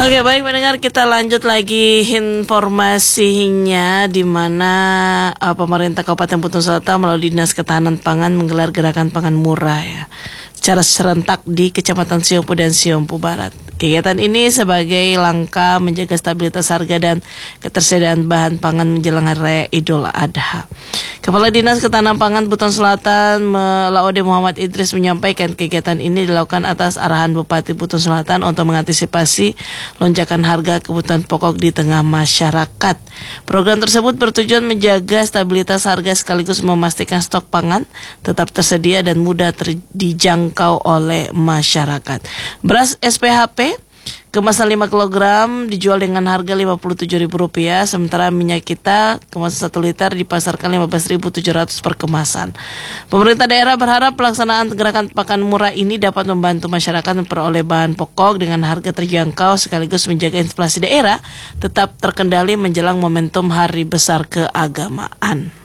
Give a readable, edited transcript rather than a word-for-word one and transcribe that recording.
Oke, baik pendengar, kita lanjut lagi informasinya di mana pemerintah Kabupaten Buton Selatan melalui Dinas Ketahanan Pangan menggelar gerakan pangan murah ya, secara serentak di Kecamatan Siompu dan Siompu Barat. Kegiatan ini sebagai langkah menjaga stabilitas harga dan ketersediaan bahan pangan menjelang Hari Raya Idul Adha. Kepala Dinas Ketahanan Pangan Buton Selatan Laode Muhammad Idris menyampaikan kegiatan ini dilakukan atas arahan Bupati Buton Selatan untuk mengantisipasi lonjakan harga kebutuhan pokok di tengah masyarakat. Program tersebut bertujuan menjaga stabilitas harga sekaligus memastikan stok pangan tetap tersedia dan mudah dijangkau oleh masyarakat. Beras SPHP kemasan 5 kg dijual dengan harga Rp57.000, sementara minyak kita kemasan 1 liter dipasarkan Rp15.700 per kemasan. Pemerintah daerah berharap pelaksanaan gerakan pakan murah ini dapat membantu masyarakat memperoleh bahan pokok dengan harga terjangkau sekaligus menjaga inflasi daerah tetap terkendali menjelang momentum Hari Besar Keagamaan.